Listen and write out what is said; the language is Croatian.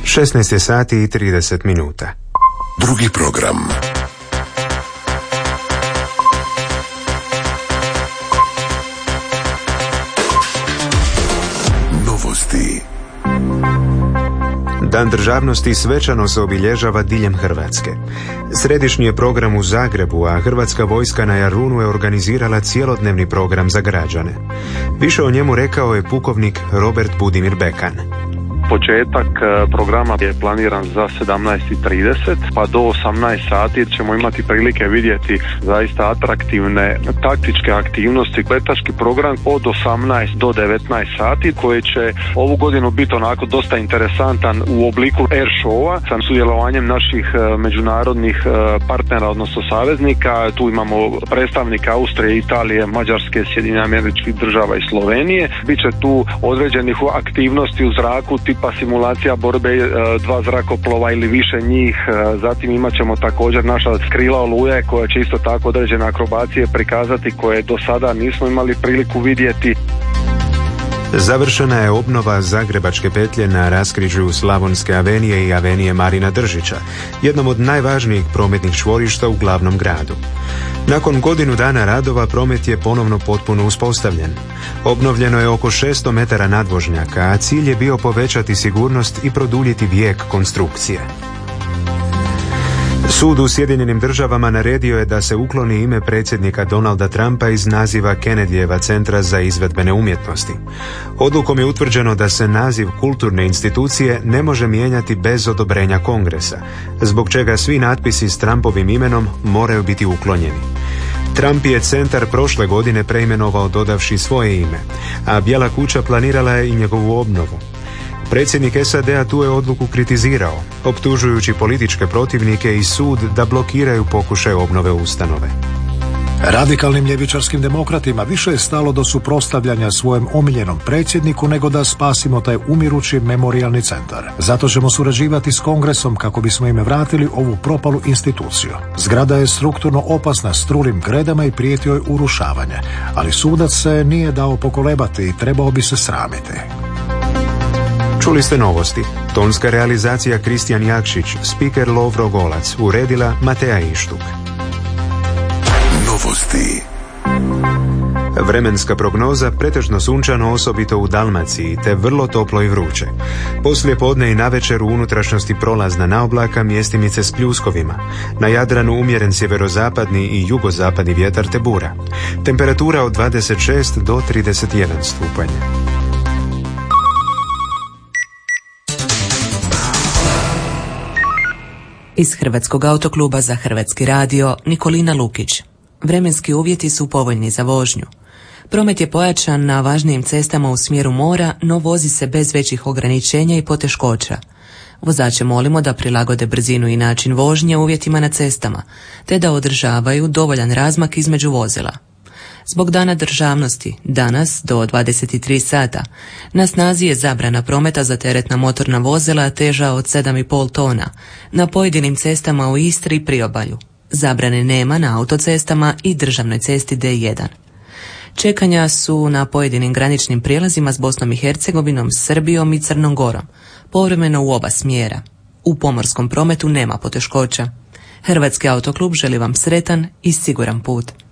16 je sati i 30 minuta. Drugi program. Novosti. Dan državnosti svečano se obilježava diljem Hrvatske. Središnji je program u Zagrebu, a Hrvatska vojska na Jarunu je organizirala cjelodnevni program za građane. Više o njemu rekao je pukovnik Robert Budimir Bekan. Početak programa je planiran za 17:30 pa do 18 sati ćemo imati prilike vidjeti zaista atraktivne taktičke aktivnosti. Letački program od 18 do 19 sati koji će ovu godinu biti onako dosta interesantan u obliku air showa sa sudjelovanjem naših međunarodnih partnera, odnosno saveznika. Tu imamo predstavnika Austrije, Italije, Mađarske, Sjedinjenih Američkih Država i Slovenije. Biće tu određenih aktivnosti u zraku tipa simulacija borbe dva zrakoplova ili više njih. Zatim imat ćemo također naša krila Oluje koja će isto tako određene akrobacije prikazati koje do sada nismo imali priliku vidjeti. Završena je obnova Zagrebačke petlje na raskrižju Slavonske avenije i avenije Marina Držića, jednom od najvažnijih prometnih čvorišta u glavnom gradu. Nakon godinu dana radova promet je ponovno potpuno uspostavljen. Obnovljeno je oko 600 metara nadvožnjaka, a cilj je bio povećati sigurnost i produljiti vijek konstrukcije. Sud u Sjedinjenim Državama naredio je da se ukloni ime predsjednika Donalda Trumpa iz naziva Kennedyjeva centra za izvedbene umjetnosti. Odlukom je utvrđeno da se naziv kulturne institucije ne može mijenjati bez odobrenja Kongresa, zbog čega svi natpisi s Trumpovim imenom moraju biti uklonjeni. Trump je centar prošle godine preimenovao dodavši svoje ime, a Bijela kuća planirala je i njegovu obnovu. Predsjednik SAD-a tu je odluku kritizirao, optužujući političke protivnike i sud da blokiraju pokušaj obnove ustanove. Radikalnim ljevičarskim demokratima više je stalo do suprotstavljanja svojem omiljenom predsjedniku nego da spasimo taj umirući memorijalni centar. Zato ćemo surađivati s Kongresom kako bismo im vratili ovu propalu instituciju. Zgrada je strukturno opasna s trulim gredama i prijeti joj urušavanje, ali sudac se nije dao pokolebati i trebao bi se sramiti. Čuli ste novosti. Tonska realizacija Kristijan Jakšić, spiker Lovro Golac, uredila Mateja Ištuk. Novosti. Vremenska prognoza pretežno sunčano, osobito u Dalmaciji, te vrlo toplo i vruće. Poslije podne i navečer u unutrašnjosti prolazna naoblaka, mjestimice s pljuskovima. Na Jadranu umjeren sjeverozapadni i jugozapadni vjetar te bura. Temperatura od 26 do 31 stupanj. Iz Hrvatskog autokluba za Hrvatski radio Nikolina Lukić. Vremenski uvjeti su povoljni za vožnju. Promet je pojačan na važnijim cestama u smjeru mora, no vozi se bez većih ograničenja i poteškoća. Vozače molimo da prilagode brzinu i način vožnje uvjetima na cestama, te da održavaju dovoljan razmak između vozila. Zbog Dana državnosti, danas do 23 sata, na snazi je zabrana prometa za teretna motorna vozila teža od 7,5 tona na pojedinim cestama u Istri i priobalju. Zabrane nema na autocestama i državnoj cesti D1. Čekanja su na pojedinim graničnim prijelazima s Bosnom i Hercegovinom, Srbijom i Crnom Gorom, povremeno u oba smjera. U pomorskom prometu nema poteškoća. Hrvatski autoklub želi vam sretan i siguran put.